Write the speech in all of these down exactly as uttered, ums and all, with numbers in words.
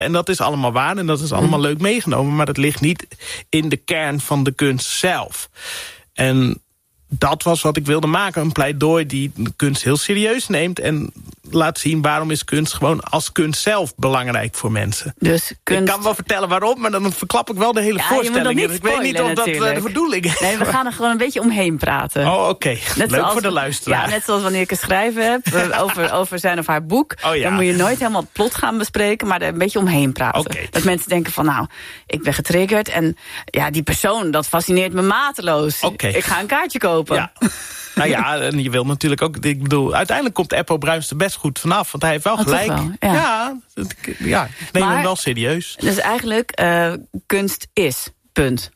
En dat is allemaal waar en dat is allemaal mm. leuk meegenomen. Maar dat ligt niet in de kern van de kunst zelf. En dat was wat ik wilde maken. Een pleidooi die de kunst heel serieus neemt. En laat zien waarom is kunst gewoon als kunst zelf belangrijk voor mensen. Dus kunst... Ik kan wel vertellen waarom, maar dan verklap ik wel de hele ja, voorstelling. Ik weet niet of natuurlijk. dat uh, de bedoeling is. Nee, we gaan er gewoon een beetje omheen praten. Oh, oké. Okay. Leuk zoals, voor de luisteraar. Ja, net zoals wanneer ik een schrijven heb over, over zijn of haar boek. Oh, ja. Dan moet je nooit helemaal het plot gaan bespreken, maar er een beetje omheen praten. Okay. Dat mensen denken van, nou, ik ben getriggerd. En ja, die persoon, dat fascineert me mateloos. Okay. Ik ga een kaartje kopen. Ja. Nou ja, en je wil natuurlijk ook... Ik bedoel, uiteindelijk komt Eppo Bruins er best goed vanaf. Want hij heeft wel oh, gelijk. Wel, ja. Ja, ja, ik neem maar, hem wel serieus. Dus eigenlijk, uh, kunst is, punt.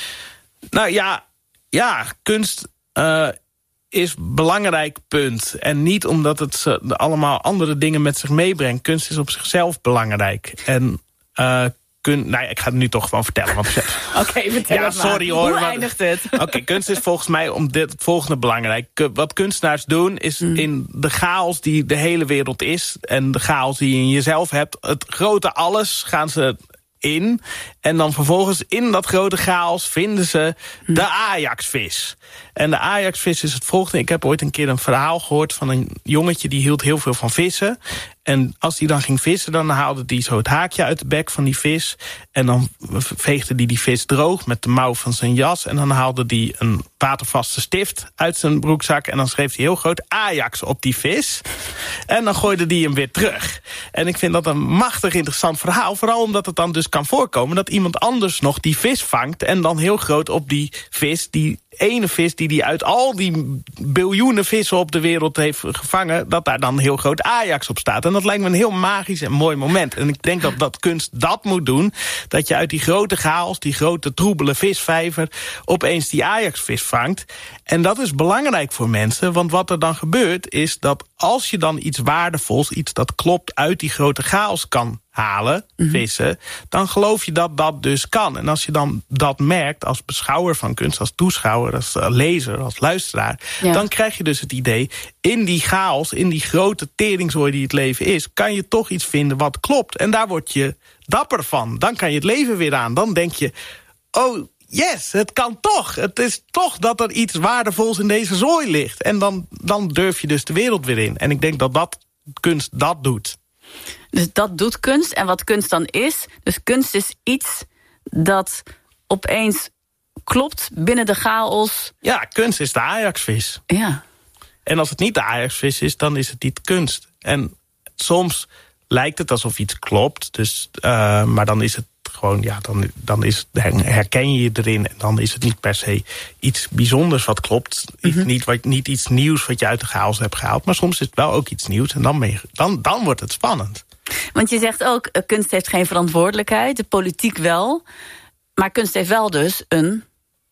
Nou ja, ja kunst uh, is belangrijk, punt. En niet omdat het uh, allemaal andere dingen met zich meebrengt. Kunst is op zichzelf belangrijk. En... Uh, Kun, nou ja, ik ga het nu toch gewoon vertellen. Oké, okay, vertel ja, het sorry maar. hoor. Hoe eindigt het? Oké, okay, kunst is volgens mij om dit het volgende belangrijk. Wat kunstenaars doen is mm. in de chaos die de hele wereld is... en de chaos die je in jezelf hebt... het grote alles gaan ze in. En dan vervolgens in dat grote chaos vinden ze mm. de Ajaxvis. En de Ajaxvis is het volgende. Ik heb ooit een keer een verhaal gehoord van een jongetje... die hield heel veel van vissen... En als hij dan ging vissen, dan haalde hij zo het haakje uit de bek van die vis. En dan veegde hij die vis droog met de mouw van zijn jas. En dan haalde hij een watervaste stift uit zijn broekzak. En dan schreef hij heel groot Ajax op die vis. En dan gooide hij hem weer terug. En ik vind dat een machtig interessant verhaal. Vooral omdat het dan dus kan voorkomen dat iemand anders nog die vis vangt. En dan heel groot op die vis, die ene vis die hij uit al die biljoenen vissen op de wereld heeft gevangen, dat daar dan heel groot Ajax op staat. En dat lijkt me een heel magisch en mooi moment. En ik denk dat, dat kunst dat moet doen. Dat je uit die grote chaos, die grote troebele visvijver, opeens die Ajax-vis vangt. En dat is belangrijk voor mensen, want wat er dan gebeurt is dat als je dan iets waardevols, iets dat klopt, uit die grote chaos kan halen, vissen, dan geloof je dat dat dus kan. En als je dan dat merkt als beschouwer van kunst, als toeschouwer, als lezer, als luisteraar, ja. dan krijg je dus het idee, in die chaos, in die grote teringzooi die het leven is, kan je toch iets vinden wat klopt. En daar word je dapper van. Dan kan je het leven weer aan. Dan denk je, oh, yes, het kan toch. Het is toch dat er iets waardevols in deze zooi ligt. En dan, dan durf je dus de wereld weer in. En ik denk dat dat kunst dat doet. Dus dat doet kunst. En wat kunst dan is, dus kunst is iets dat opeens klopt binnen de chaos. Ja, kunst is de Ajaxvis. Ja. En als het niet de Ajaxvis is, dan is het niet kunst. En soms lijkt het alsof iets klopt, dus, uh, maar dan is het gewoon, ja, dan, dan is, herken je je erin en dan is het niet per se iets bijzonders wat klopt. Mm-hmm. Niet, wat, niet iets nieuws wat je uit de chaos hebt gehaald, maar soms is het wel ook iets nieuws en dan, mee, dan, dan wordt het spannend. Want je zegt ook, kunst heeft geen verantwoordelijkheid, de politiek wel, maar kunst heeft wel dus een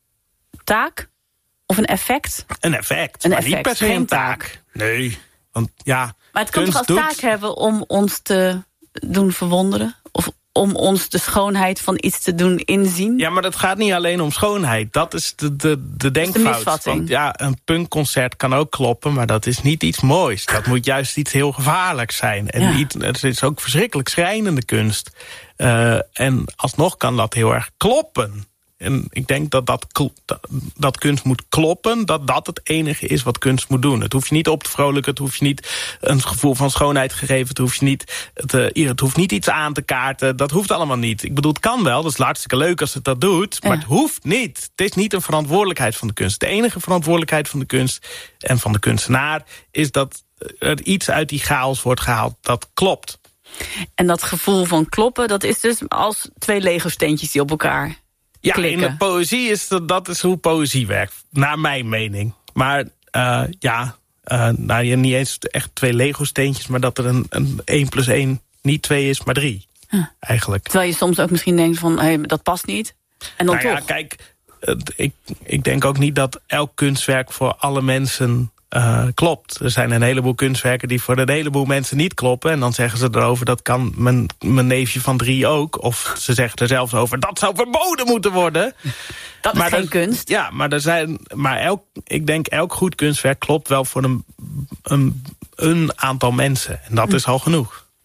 taak of een effect? Een effect, een maar effect, niet per se geen een taak. taak. Nee, want ja. Maar het kan toch als doet... taak hebben om ons te doen verwonderen? Of om ons de schoonheid van iets te doen inzien? Ja, maar dat gaat niet alleen om schoonheid. Dat is de, de, de denkfout. Dat is de Want ja, een punkconcert kan ook kloppen, maar dat is niet iets moois. Dat moet juist iets heel gevaarlijks zijn. En ja. iets, het is ook verschrikkelijk schrijnende kunst. Uh, en alsnog kan dat heel erg kloppen. En ik denk dat, dat, dat kunst moet kloppen, dat dat het enige is wat kunst moet doen. Het hoeft je niet op te vrolijken, het hoeft je niet een gevoel van schoonheid te geven, het hoeft je niet, het, uh, het hoeft niet iets aan te kaarten, dat hoeft allemaal niet. Ik bedoel, het kan wel, dat is hartstikke leuk als het dat doet, maar ja. het hoeft niet. Het is niet een verantwoordelijkheid van de kunst. De enige verantwoordelijkheid van de kunst en van de kunstenaar is dat er iets uit die chaos wordt gehaald dat klopt. En dat gevoel van kloppen, dat is dus als twee Lego-steentjes die op elkaar Ja, klikken. In de poëzie is dat, dat is hoe poëzie werkt, naar mijn mening. Maar uh, ja, uh, nou, je niet eens echt twee Lego-steentjes, maar dat er een, een één plus één niet twee is, maar drie. Huh. Eigenlijk. Terwijl je soms ook misschien denkt van, hey, dat past niet. En dan nou toch. Ja, kijk, uh, ik, ik denk ook niet dat elk kunstwerk voor alle mensen Uh, klopt. Er zijn een heleboel kunstwerken die voor een heleboel mensen niet kloppen. En dan zeggen ze erover, dat kan mijn, mijn neefje van drie ook. Of ze zeggen er zelfs over, dat zou verboden moeten worden. Dat is maar geen er, kunst. Ja, maar, er zijn, maar elk, ik denk elk goed kunstwerk klopt wel voor een, een, een aantal mensen. En dat hm. is al genoeg.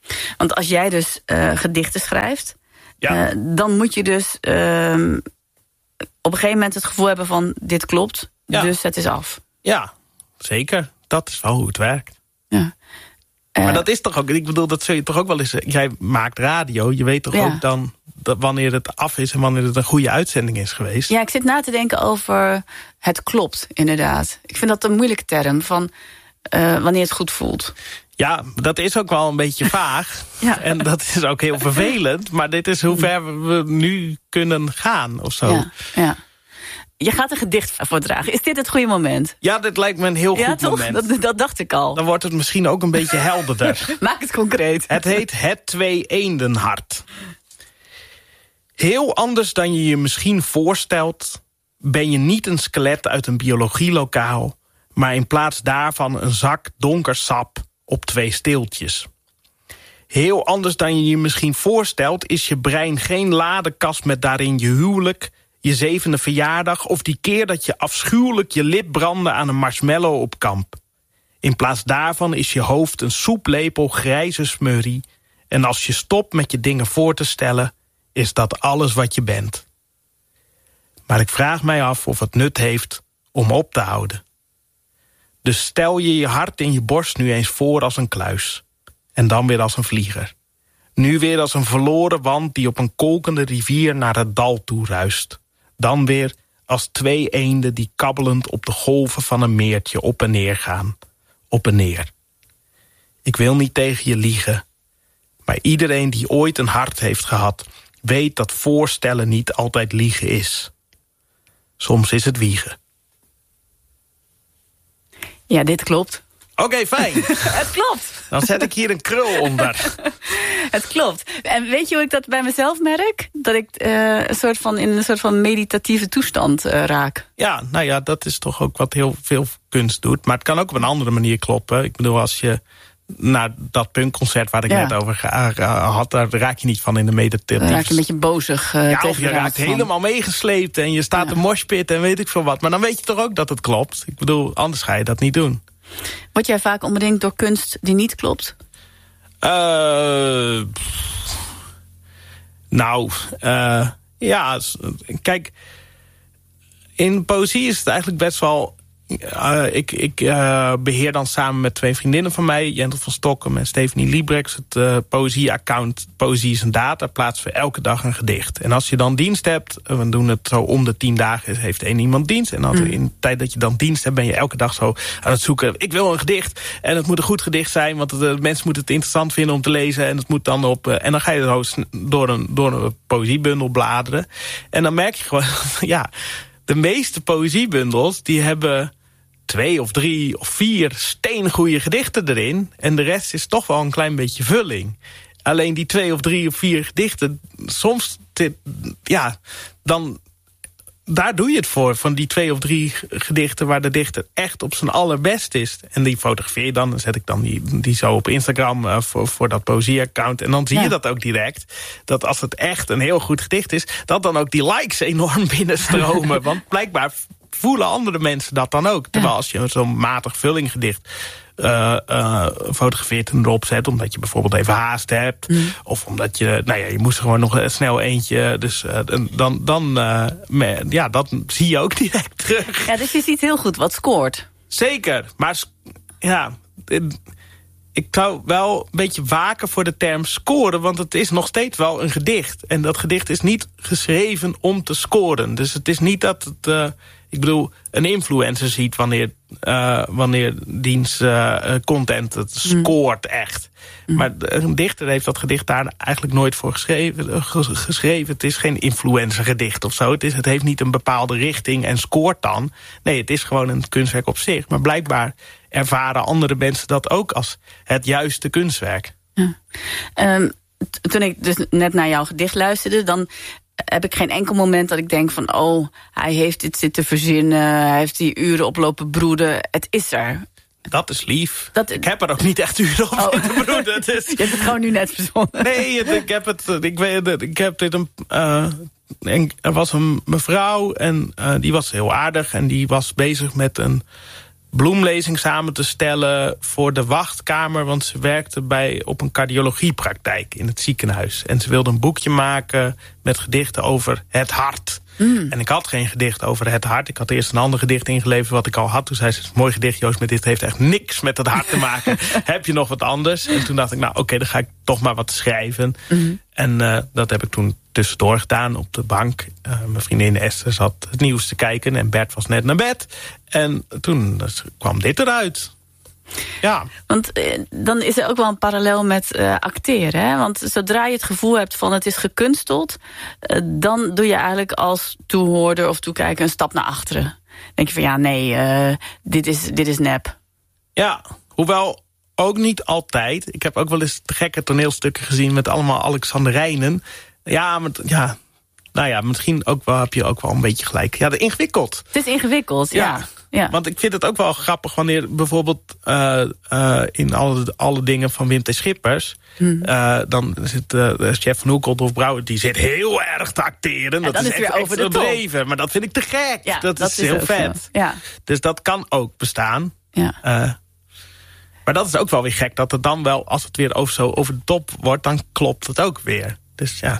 Want als jij dus uh, gedichten schrijft... Ja. Uh, dan moet je dus uh, op een gegeven moment het gevoel hebben van... dit klopt, ja. dus het is af. Ja, zeker. Dat is wel hoe het werkt. Ja. Uh, maar dat is toch ook... Ik bedoel, dat zul je toch ook wel eens... Jij maakt radio, je weet toch ja. ook dan... Dat wanneer het af is en wanneer het een goede uitzending is geweest. Ja, ik zit na te denken over het klopt, inderdaad. Ik vind dat een moeilijke term, van uh, wanneer het goed voelt. Ja, dat is ook wel een beetje vaag. Ja. En dat is ook heel vervelend. Maar dit is hoe ver we nu kunnen gaan, of zo. Ja, ja. Je gaat een gedicht voordragen. Is dit het goede moment? Ja, dit lijkt me een heel ja, goed toch? moment. Dat, dat dacht ik al. Dan wordt het misschien ook een beetje helderder. Maak het concreet. Het heet Het Twee-Eendenhart. Heel anders dan je je misschien voorstelt... ben je niet een skelet uit een biologielokaal... maar in plaats daarvan een zak donker sap op twee steeltjes. Heel anders dan je je misschien voorstelt... is je brein geen ladekast met daarin je huwelijk... je zevende verjaardag of die keer dat je afschuwelijk je lip brandde... aan een marshmallow op kamp. In plaats daarvan is je hoofd een soeplepel grijze smurrie... en als je stopt met je dingen voor te stellen... is dat alles wat je bent. Maar ik vraag mij af of het nut heeft om op te houden. Dus stel je je hart in je borst nu eens voor als een kluis. En dan weer als een vlieger. Nu weer als een verloren wand die op een kolkende rivier naar het dal toe ruist. Dan weer als twee eenden die kabbelend op de golven van een meertje op en neer gaan. Op en neer. Ik wil niet tegen je liegen. Maar iedereen die ooit een hart heeft gehad... weet dat voorstellen niet altijd liegen is. Soms is het wiegen. Ja, dit klopt. Oké, okay, fijn. Het klopt. Dan zet ik hier een krul onder. Het klopt. En weet je hoe ik dat bij mezelf merk? Dat ik uh, een soort van in een soort van meditatieve toestand uh, raak. Ja, nou ja, dat is toch ook wat heel veel kunst doet. Maar het kan ook op een andere manier kloppen. Ik bedoel, als je... naar dat punkconcert waar ik ja. net over had... daar raak je niet van in de meditatie. Dan raak je een beetje bozig. Uh, ja, of je raakt van. helemaal meegesleept... en je staat ja. te moshpitten en weet ik veel wat. Maar dan weet je toch ook dat het klopt. Ik bedoel, anders ga je dat niet doen. Word jij vaak omringd door kunst die niet klopt? Uh, nou, uh, ja, kijk... in poëzie is het eigenlijk best wel... Uh, ik ik uh, beheer dan samen met twee vriendinnen van mij... Jentel van Stokken en Stephanie Liebrechts... het uh, poëzie-account Poëzie is een Daad. Daar plaatsen we elke dag een gedicht. En als je dan dienst hebt... we doen het zo om de tien dagen... heeft één iemand dienst. En dan mm. in de tijd dat je dan dienst hebt... ben je elke dag zo aan het zoeken... ik wil een gedicht en het moet een goed gedicht zijn... want de mensen moeten het interessant vinden om te lezen... en het moet dan op... Uh, en dan ga je zo door een, door een poëziebundel bladeren. En dan merk je gewoon... ja, de meeste poëziebundels... die hebben... twee of drie of vier steengoeie gedichten erin... en de rest is toch wel een klein beetje vulling. Alleen die twee of drie of vier gedichten... soms, ja, dan... daar doe je het voor, van die twee of drie gedichten... waar de dichter echt op zijn allerbest is. En die fotografeer je dan, dan zet ik dan die, die zo op Instagram... Uh, voor, voor dat poëzie-account. En dan zie ja. je dat ook direct. Dat als het echt een heel goed gedicht is... dat dan ook die likes enorm binnenstromen. Want blijkbaar... voelen andere mensen dat dan ook. Terwijl als je zo'n matig vullinggedicht uh, uh, fotografeert en erop zet... omdat je bijvoorbeeld even haast hebt... Mm. of omdat je, nou ja, je moest gewoon nog snel eentje... dus uh, dan, dan uh, me, ja, dat zie je ook direct terug. Ja, dus je ziet heel goed wat scoort. Zeker, maar ja... ik zou wel een beetje waken voor de term scoren... want het is nog steeds wel een gedicht. En dat gedicht is niet geschreven om te scoren. Dus het is niet dat het... Uh, ik bedoel, een influencer ziet wanneer, uh, wanneer diens uh, content het scoort echt. Mm. Maar een dichter heeft dat gedicht daar eigenlijk nooit voor geschreven. geschreven. Het is geen influencer gedicht of zo. Het, is, het heeft niet een bepaalde richting en scoort dan. Nee, het is gewoon een kunstwerk op zich. Maar blijkbaar ervaren andere mensen dat ook als het juiste kunstwerk. Ja. Um, t- toen ik dus net naar jouw gedicht luisterde... dan heb ik geen enkel moment dat ik denk van... oh, hij heeft dit zitten verzinnen, hij heeft die uren oplopen broeden. Het is er. Dat is lief. Dat, ik heb er ook niet echt uren op zitten oh. broeden. Dus... Je hebt het gewoon nu net verzonnen. Nee, ik heb het... Ik weet, ik heb dit een... Uh, er was een mevrouw en uh, die was heel aardig... en die was bezig met een bloemlezing samen te stellen voor de wachtkamer. Want ze werkte bij, op een cardiologiepraktijk in het ziekenhuis. En ze wilde een boekje maken met gedichten over het hart. Mm. En ik had geen gedicht over het hart. Ik had eerst een ander gedicht ingeleverd wat ik al had. Toen zei ze, mooi gedicht Joost, maar dit heeft echt niks met het hart te maken. Heb je nog wat anders? En toen dacht ik, nou oké, okay, dan ga ik toch maar wat schrijven. Mm. En uh, dat heb ik toen tussendoor gedaan op de bank. Uh, mijn vriendin Esther zat het nieuws te kijken en Bert was net naar bed. En toen dus, kwam dit eruit. Ja. Want eh, dan is er ook wel een parallel met uh, acteren. Hè? Want zodra je het gevoel hebt van het is gekunsteld, uh, dan doe je eigenlijk als toehoorder of toekijker een stap naar achteren. Dan denk je van ja, nee, uh, dit, is, dit is nep. Ja, hoewel ook niet altijd. Ik heb ook wel eens te gekke toneelstukken gezien met allemaal Alexanderijnen. Ja, maar ja, nou ja, misschien ook wel, heb je ook wel een beetje gelijk. Ja, de ingewikkeld. Het is ingewikkeld, ja. ja. Ja. Want ik vind het ook wel grappig wanneer bijvoorbeeld uh, uh, in alle, alle dingen van Wim T. Schippers, hmm. uh, dan zit uh, chef van Hoekel of Brouwer, die zit heel erg te acteren. Ja, dat is, is weer over de bedreven, maar dat vind ik te gek. Ja, dat, dat is, is heel vet. Ja. Dus dat kan ook bestaan. Ja. Uh, maar dat is ook wel weer gek, dat het dan wel, als het weer over, zo over de top wordt, dan klopt het ook weer. Dus ja.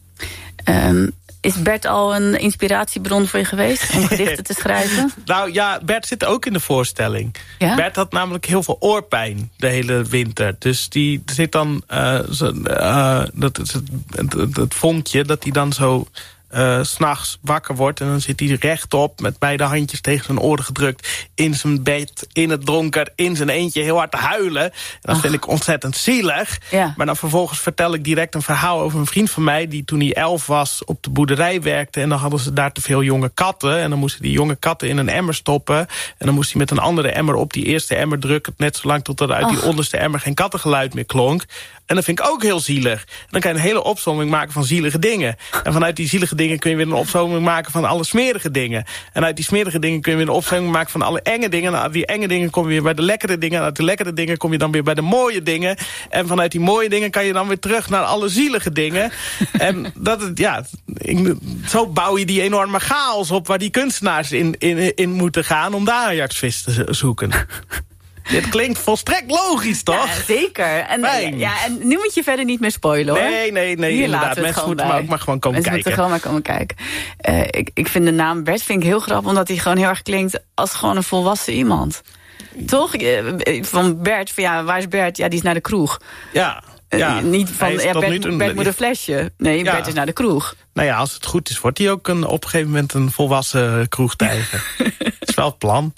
Um, Is Bert al een inspiratiebron voor je geweest om gedichten te schrijven? Nou ja, Bert zit ook in de voorstelling. Ja? Bert had namelijk heel veel oorpijn de hele winter. Dus die zit dan, uh, zo, uh, dat is het, het, het, het vonkje, dat hij dan zo uh, 's nachts wakker wordt. En dan zit hij rechtop met beide handjes tegen zijn oren gedrukt, in zijn bed, in het donker, in zijn eentje heel hard te huilen. En dat Ach. vind ik ontzettend zielig. Ja. Maar dan vervolgens vertel ik direct een verhaal over een vriend van mij die toen hij elf was op de boerderij werkte. En dan hadden ze daar te veel jonge katten. En dan moesten die jonge katten in een emmer stoppen. En dan moest hij met een andere emmer op die eerste emmer drukken, net zolang tot er uit Ach. die onderste emmer geen kattengeluid meer klonk. En dat vind ik ook heel zielig. En dan kan je een hele opzomming maken van zielige dingen. En vanuit die zielige dingen kun je weer een opzomming maken van alle smerige dingen. En uit die smerige dingen kun je weer een opzomming maken van alle enge dingen. En uit die enge dingen kom je weer bij de lekkere dingen. En uit de lekkere dingen kom je dan weer bij de mooie dingen. En vanuit die mooie dingen kan je dan weer terug naar alle zielige dingen. En dat het, ja, zo bouw je die enorme chaos op waar die kunstenaars in, in, in moeten gaan om de Ajaxvis te zoeken. Dit klinkt volstrekt logisch, toch? Ja, zeker. En, ja, en nu moet je verder niet meer spoilen, hoor. Nee, nee, nee, Hier inderdaad. Mensen moeten maar ook maar gewoon komen Mensen kijken. Mensen moeten gewoon maar komen kijken. Uh, ik, ik vind de naam Bert vind ik heel grappig, omdat hij gewoon heel erg klinkt als gewoon een volwassen iemand. Toch? Van Bert, van ja, waar is Bert? Ja, die is naar de kroeg. Ja. Ja, uh, niet van, ja, Bert, een, Bert moet een flesje. Nee, ja. Bert is naar de kroeg. Nou ja, als het goed is, wordt hij ook een, op een gegeven moment een volwassen kroegtijger. Dat is wel het plan.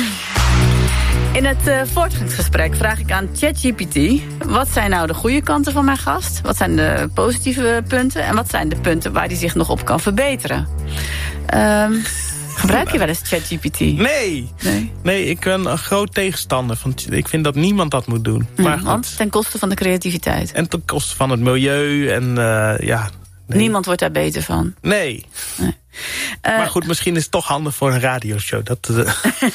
In het uh, voortgangsgesprek vraag ik aan ChatGPT, wat zijn nou de goede kanten van mijn gast? Wat zijn de positieve punten? En wat zijn de punten waar hij zich nog op kan verbeteren? Um, gebruik je wel eens ChatGPT? Nee. nee. Nee, ik ben een groot tegenstander van. Ik vind dat niemand dat moet doen. Mm, maar want ten koste van de creativiteit. En ten koste van het milieu en uh, ja. Nee. Niemand wordt daar beter van. Nee. nee. Uh, maar goed, misschien is het toch handig voor een radioshow. Dat, uh...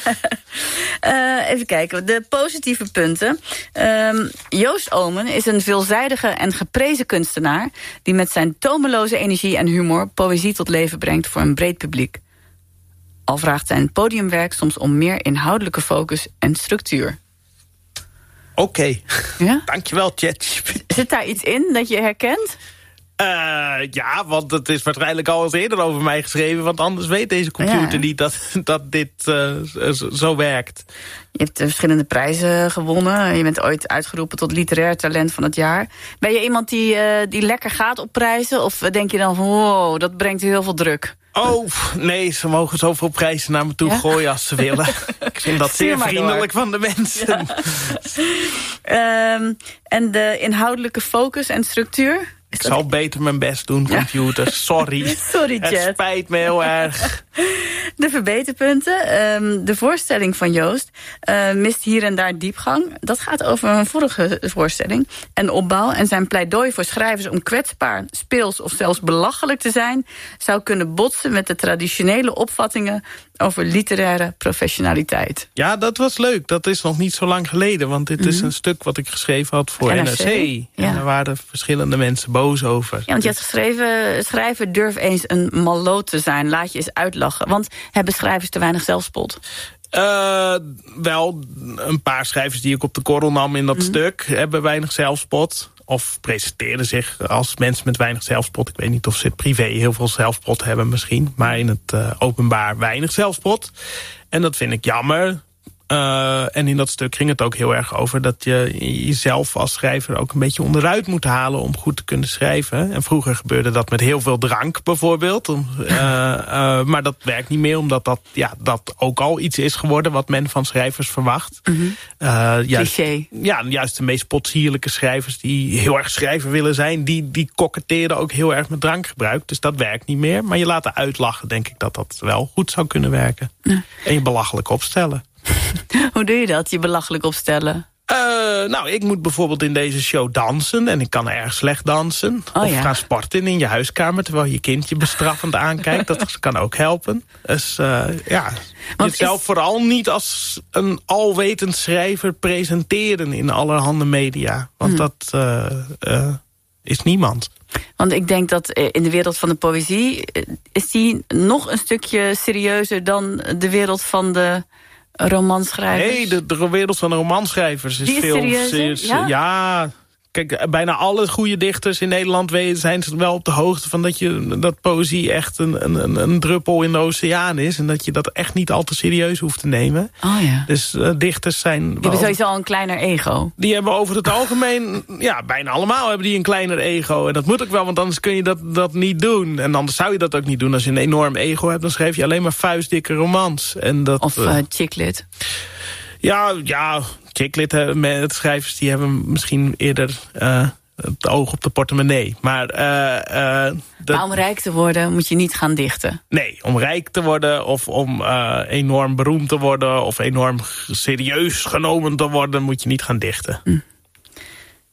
uh, even kijken, de positieve punten. Uh, Joost Oomen is een veelzijdige en geprezen kunstenaar die met zijn tomeloze energie en humor poëzie tot leven brengt voor een breed publiek. Al vraagt zijn podiumwerk soms om meer inhoudelijke focus en structuur. Oké, okay. Ja? Dankjewel, Chat. Zit daar iets in dat je herkent? Uh, ja, want het is waarschijnlijk al eens eerder over mij geschreven, want anders weet deze computer ja. niet dat, dat dit uh, zo werkt. Je hebt verschillende prijzen gewonnen. Je bent ooit uitgeroepen tot literair talent van het jaar. Ben je iemand die, uh, die lekker gaat op prijzen? Of denk je dan van, wow, dat brengt heel veel druk? Oh, nee, ze mogen zoveel prijzen naar me toe ja? gooien als ze willen. Ik vind dat zeer vriendelijk door. van de mensen. Ja. um, en de inhoudelijke focus en structuur? Ik zal beter mijn best doen, computer. Ja. Sorry. Sorry, Chat. Het spijt me heel erg. De verbeterpunten. Um, de voorstelling van Joost uh, mist hier en daar diepgang. Dat gaat over een vorige voorstelling. En opbouw en zijn pleidooi voor schrijvers om kwetsbaar, speels of zelfs belachelijk te zijn, zou kunnen botsen met de traditionele opvattingen over literaire professionaliteit. Ja, dat was leuk. Dat is nog niet zo lang geleden. Want dit mm-hmm. is een stuk wat ik geschreven had voor N R C. N R C. Ja. En daar waren verschillende mensen boos over. Ja, want je had geschreven, schrijver durf eens een malloot te zijn. Laat je eens uitlachen. Want hebben schrijvers te weinig zelfspot? Uh, wel, een paar schrijvers die ik op de korrel nam in dat mm. stuk hebben weinig zelfspot. Of presenteren zich als mensen met weinig zelfspot. Ik weet niet of ze het privé heel veel zelfspot hebben misschien. Maar in het uh, openbaar weinig zelfspot. En dat vind ik jammer. Uh, en in dat stuk ging het ook heel erg over dat je jezelf als schrijver ook een beetje onderuit moet halen om goed te kunnen schrijven. En vroeger gebeurde dat met heel veel drank bijvoorbeeld. Uh, uh, maar dat werkt niet meer omdat dat, ja, dat ook al iets is geworden wat men van schrijvers verwacht. Mm-hmm. uh, juist, Cliché. Ja, juist de meest potsierlijke schrijvers die heel erg schrijver willen zijn, die, die koketteren ook heel erg met drankgebruik. Dus dat werkt niet meer. Maar je laten uitlachen, denk ik dat dat wel goed zou kunnen werken. Ja. En je belachelijk opstellen. Hoe doe je dat, je belachelijk opstellen? Uh, nou, ik moet bijvoorbeeld in deze show dansen. En ik kan erg slecht dansen. Oh, of ja. gaan sporten in je huiskamer terwijl je kindje bestraffend aankijkt. Dat kan ook helpen. Dus uh, ja, Want jezelf is... vooral niet als een alwetend schrijver presenteren in allerhande media. Want hmm. dat uh, uh, is niemand. Want ik denk dat in de wereld van de poëzie is die nog een stukje serieuzer dan de wereld van de romanschrijvers? Nee, de, de wereld van de romanschrijvers is, Die is veel serieus. Ja? ja, kijk, bijna alle goede dichters in Nederland zijn wel op de hoogte van dat, je, dat poëzie echt een, een, een druppel in de oceaan is. En dat je dat echt niet al te serieus hoeft te nemen. Oh ja. Dus uh, dichters zijn... Die hebben sowieso al een kleiner ego. Die hebben over het algemeen, ja, bijna allemaal hebben die een kleiner ego. En dat moet ook wel, want anders kun je dat, dat niet doen. En anders zou je dat ook niet doen. Als je een enorm ego hebt, dan schrijf je alleen maar vuistdikke romans. En dat, of uh, chicklit. Ja, ja, chicklit met schrijvers die hebben misschien eerder uh, het oog op de portemonnee. Maar, uh, uh, dat... maar om rijk te worden moet je niet gaan dichten. Nee, om rijk te worden of om uh, enorm beroemd te worden of enorm serieus genomen te worden moet je niet gaan dichten. Hm.